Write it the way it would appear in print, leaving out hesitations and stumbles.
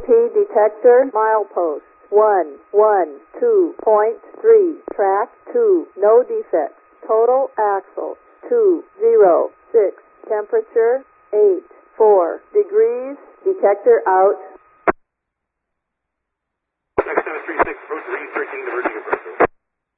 P detector, milepost 112.3, track 2, no defects. Total axle 206, temperature 84 degrees, detector out. X736, approach 13 diverging approach.